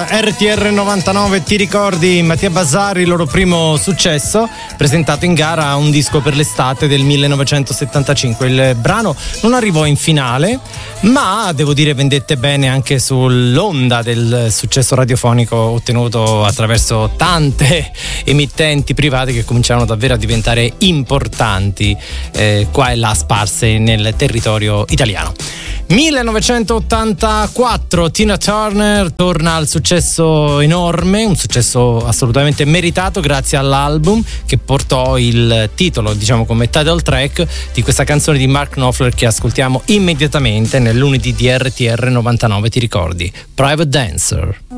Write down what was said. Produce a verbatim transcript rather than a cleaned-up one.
R T R novantanove, ti ricordi Mattia Bazzari, il loro primo successo, presentato in gara a un disco per l'estate del millenovecentosettantacinque. Il brano non arrivò in finale, ma devo dire vendette bene anche sull'onda del successo radiofonico ottenuto attraverso tante emittenti private che cominciarono davvero a diventare importanti eh, qua e là sparse nel territorio italiano. millenovecentottantaquattro, Tina Turner torna al successo enorme, un successo assolutamente meritato grazie all'album che portò il titolo, diciamo come title track di questa canzone di Mark Knopfler che ascoltiamo immediatamente nell'unity di R T R novantanove, ti ricordi? Private Dancer.